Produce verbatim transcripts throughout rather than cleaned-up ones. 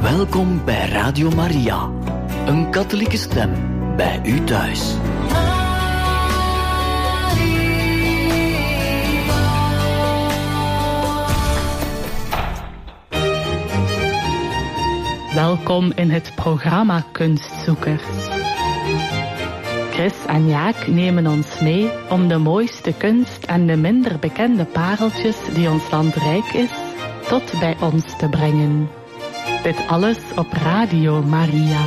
Welkom bij Radio Maria, een katholieke stem bij u thuis. Welkom in het programma Kunstzoekers. Chris en Jaak nemen ons mee om de mooiste kunst en de minder bekende pareltjes die ons land rijk is, tot bij ons te brengen. Dit alles op Radio Maria.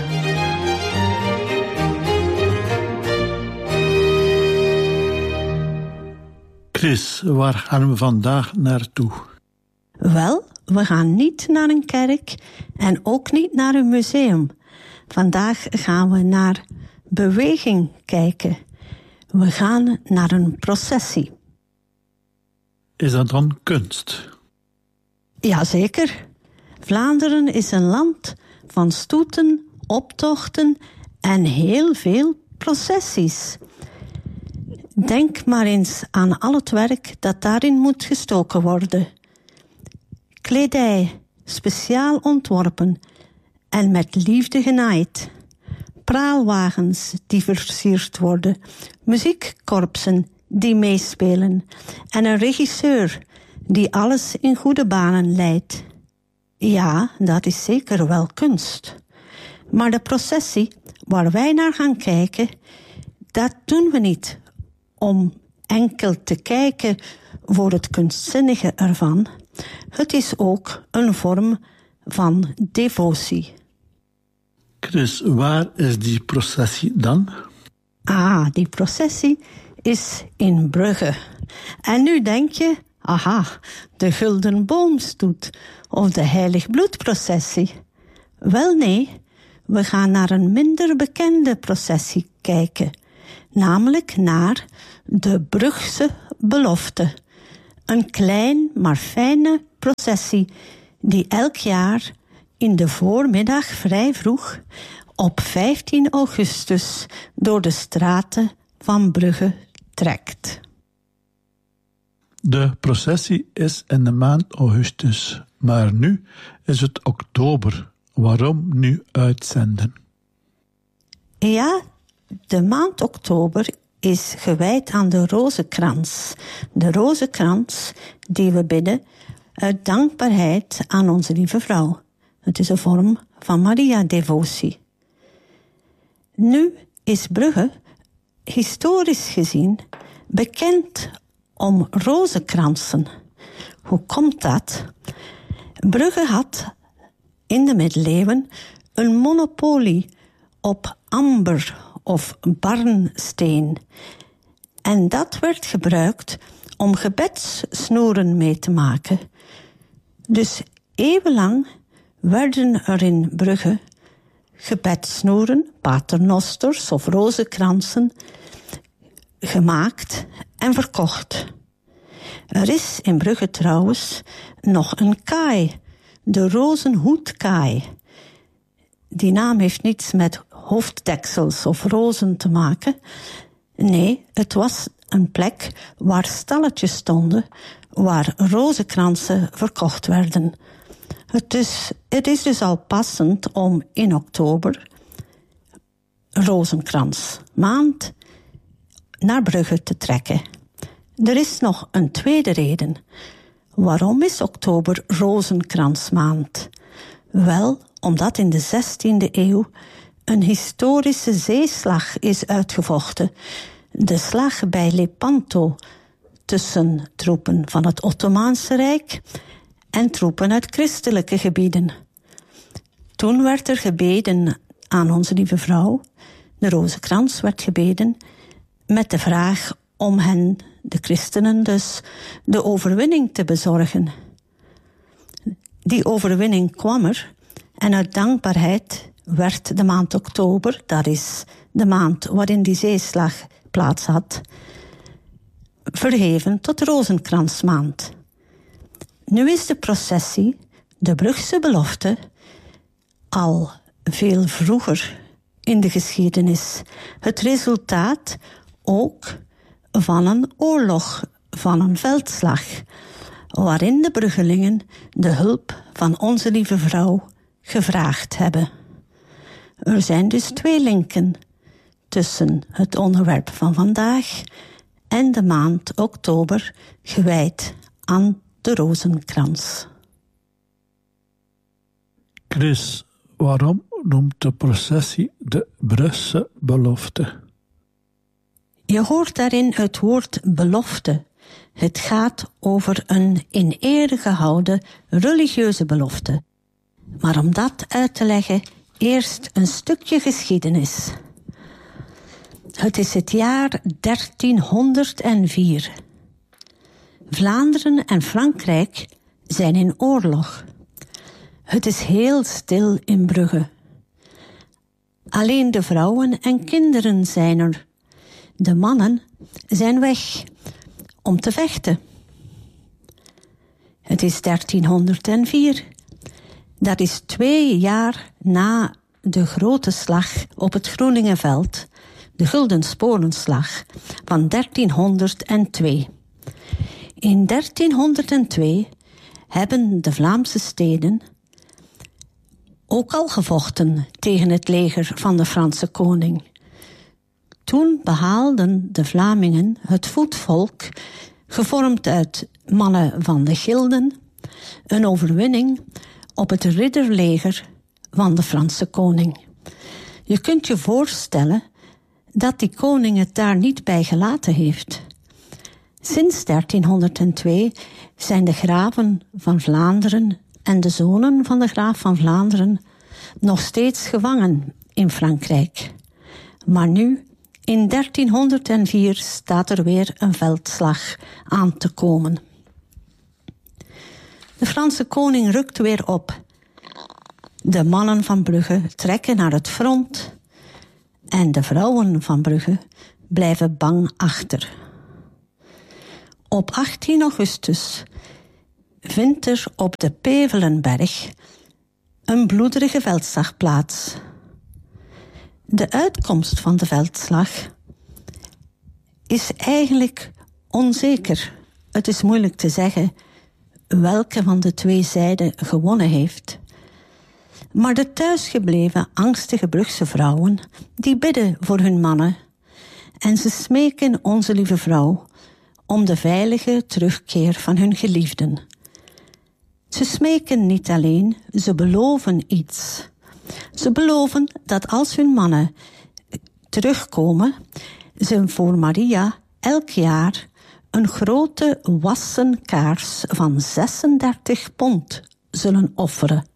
Chris, waar gaan we vandaag naartoe? Wel, we gaan niet naar een kerk en ook niet naar een museum. Vandaag gaan we naar beweging kijken. We gaan naar een processie. Is dat dan kunst? Jazeker. Vlaanderen is een land van stoeten, optochten en heel veel processies. Denk maar eens aan al het werk dat daarin moet gestoken worden. Kledij, speciaal ontworpen en met liefde genaaid. Praalwagens die versierd worden, muziekkorpsen die meespelen en een regisseur die alles in goede banen leidt. Ja, dat is zeker wel kunst. Maar de processie waar wij naar gaan kijken, dat doen we niet om enkel te kijken voor het kunstzinnige ervan. Het is ook een vorm van devotie. Chris, waar is die processie dan? Ah, die processie is in Brugge. En nu denk je, aha, de Gulden Boomstoet of de Heilig Bloedprocessie. Wel nee, we gaan naar een minder bekende processie kijken. Namelijk naar de Brugse Belofte. Een klein maar fijne processie die elk jaar in de voormiddag vrij vroeg op vijftien augustus door de straten van Brugge trekt. De processie is in de maand augustus, maar nu is het oktober. Waarom nu uitzenden? Ja, de maand oktober is gewijd aan de rozenkrans. De rozenkrans die we bidden uit dankbaarheid aan onze lieve vrouw. Het is een vorm van Maria-devotie. Nu is Brugge, historisch gezien, bekend om rozenkransen. Hoe komt dat? Brugge had in de middeleeuwen een monopolie op amber of barnsteen. En dat werd gebruikt om gebedssnoeren mee te maken. Dus eeuwenlang werden er in Brugge gebedssnoeren, paternosters of rozenkransen, gemaakt en verkocht. Er is in Brugge trouwens nog een kaai, de rozenhoedkaai. Die naam heeft niets met hoofddeksels of rozen te maken. Nee, het was een plek waar stalletjes stonden, waar rozenkransen verkocht werden. Het is, het is dus al passend om in oktober, rozenkransmaand, naar Brugge te trekken. Er is nog een tweede reden. Waarom is oktober rozenkransmaand? Wel, omdat in de zestiende eeuw een historische zeeslag is uitgevochten. De slag bij Lepanto tussen troepen van het Ottomaanse Rijk en troepen uit christelijke gebieden. Toen werd er gebeden aan onze lieve vrouw. De rozenkrans werd gebeden met de vraag om hen, de christenen dus, de overwinning te bezorgen. Die overwinning kwam er en uit dankbaarheid werd de maand oktober, dat is de maand waarin die zeeslag plaats had, verheven tot rozenkransmaand. Nu is de processie, de Brugse Belofte, al veel vroeger in de geschiedenis het resultaat ook van een oorlog, van een veldslag, waarin de Bruggelingen de hulp van onze lieve vrouw gevraagd hebben. Er zijn dus twee linken tussen het onderwerp van vandaag en de maand oktober gewijd aan de rozenkrans. Chris, waarom noemt de processie de Brugse belofte? Je hoort daarin het woord belofte. Het gaat over een in ere gehouden religieuze belofte. Maar om dat uit te leggen, eerst een stukje geschiedenis. Het is het jaar dertienhonderdvier. Vlaanderen en Frankrijk zijn in oorlog. Het is heel stil in Brugge. Alleen de vrouwen en kinderen zijn er. De mannen zijn weg om te vechten. Het is dertienhonderdvier. Dat is twee jaar na de grote slag op het Groeningenveld, de Gulden Sporenslag van dertienhonderdtwee. In dertienhonderdtwee hebben de Vlaamse steden ook al gevochten tegen het leger van de Franse koning. Toen behaalden de Vlamingen het voetvolk, gevormd uit mannen van de gilden, een overwinning op het ridderleger van de Franse koning. Je kunt je voorstellen dat die koning het daar niet bij gelaten heeft. Sinds dertienhonderdtwee zijn de graven van Vlaanderen en de zonen van de graaf van Vlaanderen nog steeds gevangen in Frankrijk. Maar nu, in dertienhonderdvier, staat er weer een veldslag aan te komen. De Franse koning rukt weer op. De mannen van Brugge trekken naar het front en de vrouwen van Brugge blijven bang achter. Op achttien augustus vindt er op de Pevelenberg een bloederige veldslag plaats. De uitkomst van de veldslag is eigenlijk onzeker. Het is moeilijk te zeggen welke van de twee zijden gewonnen heeft. Maar de thuisgebleven angstige Brugse vrouwen, die bidden voor hun mannen. En ze smeken onze lieve vrouw om de veilige terugkeer van hun geliefden. Ze smeken niet alleen, ze beloven iets. Ze beloven dat als hun mannen terugkomen, ze voor Maria elk jaar een grote wassen kaars van zesendertig pond zullen offeren.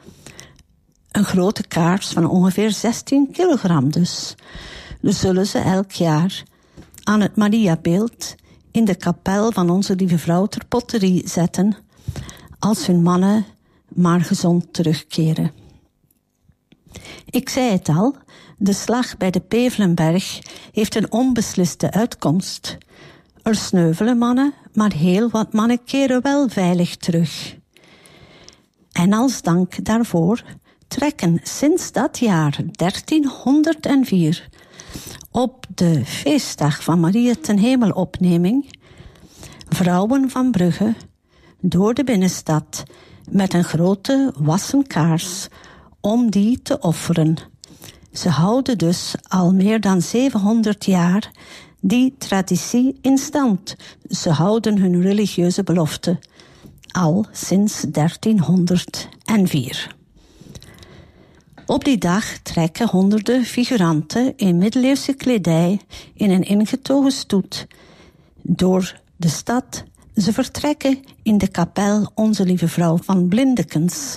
Een grote kaars van ongeveer zestien kilogram dus. Dus zullen ze elk jaar aan het Mariabeeld in de kapel van onze lieve vrouw ter potterie zetten, als hun mannen maar gezond terugkeren. Ik zei het al, de slag bij de Pevelenberg heeft een onbesliste uitkomst. Er sneuvelen mannen, maar heel wat mannen keren wel veilig terug. En als dank daarvoor trekken sinds dat jaar dertienhonderdvier op de feestdag van Maria ten Hemelopneming vrouwen van Brugge door de binnenstad met een grote wassen kaars om die te offeren. Ze houden dus al meer dan zevenhonderd jaar die traditie in stand. Ze houden hun religieuze belofte al sinds dertienhonderdvier. Op die dag trekken honderden figuranten in middeleeuwse kledij in een ingetogen stoet door de stad. Ze vertrekken in de kapel Onze Lieve Vrouw van Blindekens.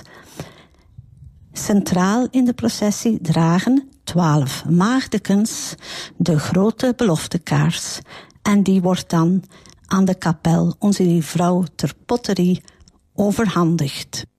Centraal in de processie dragen twaalf maagdekens de grote beloftekaars. En die wordt dan aan de kapel Onze Lieve Vrouw ter Potterie overhandigd.